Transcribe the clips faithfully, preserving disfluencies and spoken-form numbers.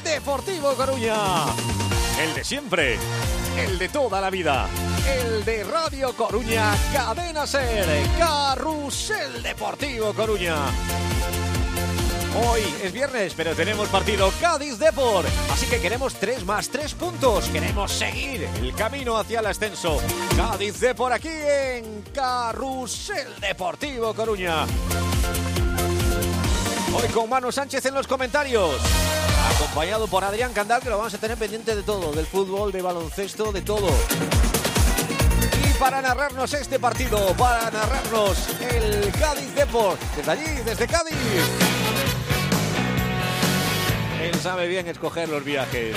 Deportivo Coruña. El de siempre, el de toda la vida, el de Radio Coruña, Cadena Ser, Carrusel Deportivo Coruña. Hoy es viernes, pero tenemos partido Cádiz Depor, así que queremos tres más tres puntos. Queremos seguir el camino hacia el ascenso. Cádiz Depor aquí en Carrusel Deportivo Coruña. Hoy con Manu Sánchez en los comentarios, acompañado por Adrián Candal, que lo vamos a tener pendiente de todo, del fútbol, de baloncesto, de todo. Y para narrarnos este partido, para narrarnos el Cádiz Depor, desde allí, desde Cádiz. Él sabe bien escoger los viajes.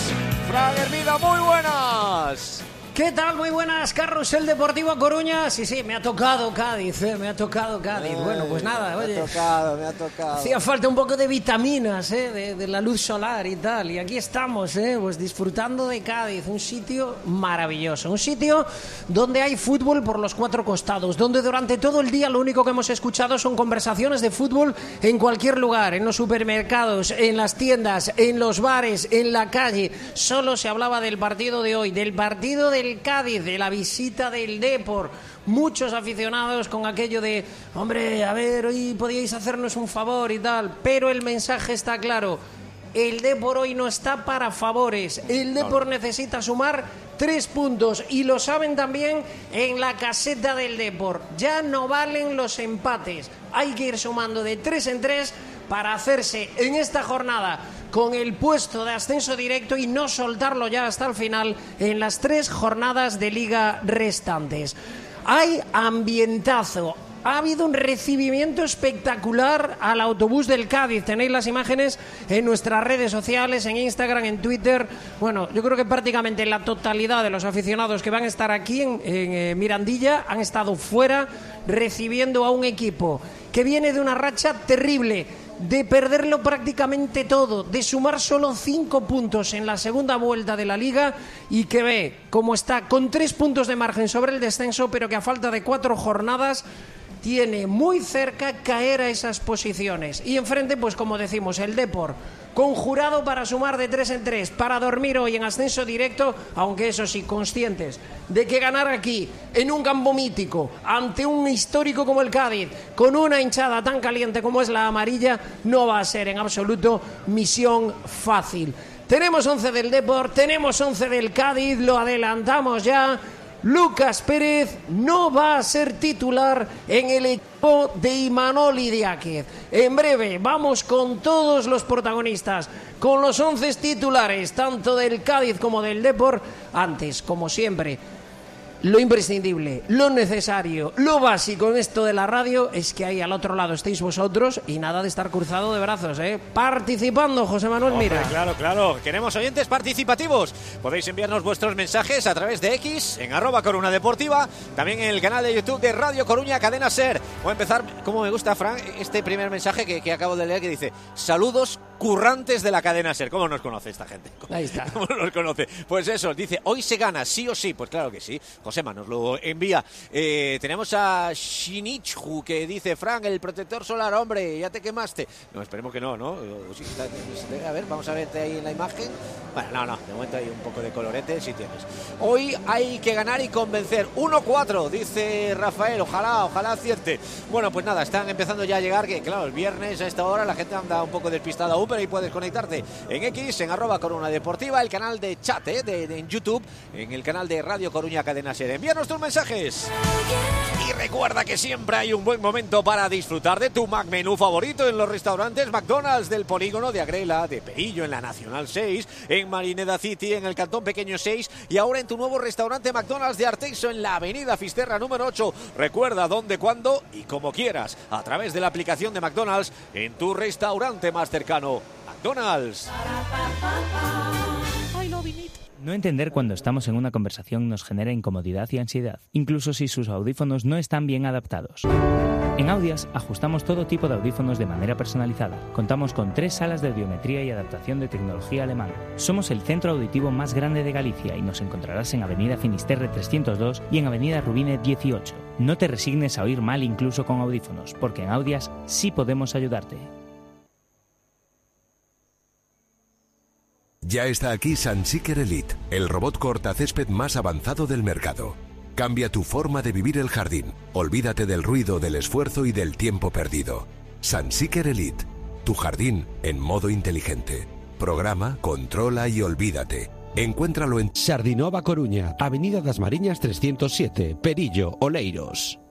Fran Hermida, muy buenas. ¿Qué tal? Muy buenas, Carrusel Deportivo Coruña. Sí, sí, me ha tocado Cádiz, eh, me ha tocado Cádiz. Eh, bueno, pues nada, me oye. Me ha tocado, me ha tocado. Hacía falta un poco de vitaminas, eh, de, de la luz solar y tal. Y aquí estamos, eh, pues disfrutando de Cádiz, un sitio maravilloso. Un sitio donde hay fútbol por los cuatro costados, donde durante todo el día lo único que hemos escuchado son conversaciones de fútbol en cualquier lugar, en los supermercados, en las tiendas, en los bares, en la calle. Solo se hablaba del partido de hoy, del partido del Cádiz, de la visita del Depor. Muchos aficionados con aquello de, hombre, a ver, hoy podíais hacernos un favor y tal, pero el mensaje está claro. El Depor hoy no está para favores. El Depor necesita sumar tres puntos y lo saben también en la caseta del Depor. Ya no valen los empates. Hay que ir sumando de tres en tres para hacerse en esta jornada con el puesto de ascenso directo y no soltarlo ya hasta el final en las tres jornadas de liga restantes. Hay ambientazo. Ha habido un recibimiento espectacular al autobús del Cádiz. Tenéis las imágenes en nuestras redes sociales, en Instagram, en Twitter. Bueno, yo creo que prácticamente la totalidad de los aficionados que van a estar aquí en, en eh, Mirandilla han estado fuera recibiendo a un equipo que viene de una racha terrible, de perderlo prácticamente todo, de sumar solo cinco puntos en la segunda vuelta de la Liga y que ve cómo está con tres puntos de margen sobre el descenso, pero que a falta de cuatro jornadas tiene muy cerca caer a esas posiciones. Y enfrente, pues como decimos, el Depor, conjurado para sumar de tres en tres, para dormir hoy en ascenso directo, aunque eso sí, conscientes de que ganar aquí, en un campo mítico, ante un histórico como el Cádiz, con una hinchada tan caliente como es la amarilla, no va a ser en absoluto misión fácil. Tenemos once del Depor, tenemos once del Cádiz, lo adelantamos ya. Lucas Pérez no va a ser titular en el equipo de Imanol Idiáquez. En breve vamos con todos los protagonistas, con los once titulares, tanto del Cádiz como del Depor. Antes, como siempre, lo imprescindible, lo necesario, lo básico en esto de la radio es que ahí al otro lado estéis vosotros y nada de estar cruzado de brazos, ¿eh? Participando, José Manuel Hombre, Mira. Claro, claro. Queremos oyentes participativos. Podéis enviarnos vuestros mensajes a través de X, en arroba Coruna Deportiva, también en el canal de YouTube de Radio Coruña Cadena Ser. Voy a empezar, como me gusta, Fran, este primer mensaje que, que acabo de leer que dice: saludos currantes de la Cadena Ser. ¿Cómo nos conoce esta gente? Ahí está. ¿Cómo nos conoce? Pues eso, dice, hoy se gana, sí o sí. Pues claro que sí. Josema nos lo envía. Eh, tenemos a Shinichu que dice: Frank, el protector solar, hombre, ya te quemaste. No, esperemos que no, ¿no? Sí, a ver, vamos a verte ahí en la imagen. Bueno, no, no, de momento hay un poco de colorete, si tienes. Hoy hay que ganar y convencer. uno cuatro, dice Rafael, ojalá, ojalá acierte. Bueno, pues nada, están empezando ya a llegar, que claro, el viernes a esta hora la gente anda un poco despistada aún, pero ahí puedes conectarte en X, en arroba Coruna Deportiva, el canal de chat, ¿eh? de, de, en YouTube, en el canal de Radio Coruña Cadena Ser. Envíanos tus mensajes. Y recuerda que siempre hay un buen momento para disfrutar de tu Mac menú favorito en los restaurantes McDonald's del Polígono de Agrela, de Perillo, en la Nacional seis, en Marineda City, en el Cantón Pequeño seis, y ahora en tu nuevo restaurante McDonald's de Arteixo en la Avenida Fisterra número ocho. Recuerda dónde, cuándo y como quieras, a través de la aplicación de McDonald's en tu restaurante más cercano. McDonald's. No entender cuando estamos en una conversación nos genera incomodidad y ansiedad, incluso si sus audífonos no están bien adaptados. En Audias ajustamos todo tipo de audífonos de manera personalizada. Contamos con tres salas de audiometría y adaptación de tecnología alemana. Somos el centro auditivo más grande de Galicia y nos encontrarás en Avenida Finisterre trescientos dos y en Avenida Rubine dieciocho. No te resignes a oír mal incluso con audífonos, porque en Audias sí podemos ayudarte. Ya está aquí Sunseeker Elite, el robot cortacésped más avanzado del mercado. Cambia tu forma de vivir el jardín. Olvídate del ruido, del esfuerzo y del tiempo perdido. Sunseeker Elite, tu jardín en modo inteligente. Programa, controla y olvídate. Encuéntralo en Sardinova Coruña, Avenida das Mariñas trescientos siete, Perillo, Oleiros.